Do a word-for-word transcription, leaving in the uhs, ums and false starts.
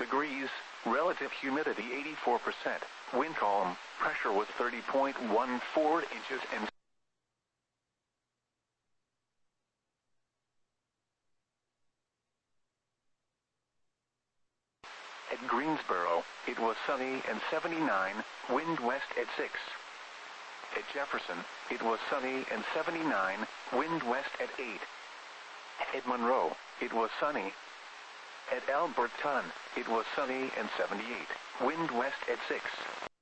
degrees, relative humidity eighty-four percent, wind calm, pressure was thirty point one four inches and at Greensboro, it was sunny and seventy-nine, wind west at six. At Jefferson, it was sunny and seventy-nine, wind west at eight. At Monroe, it was sunny. At Alberton, it was sunny and seventy-eight, wind west at six.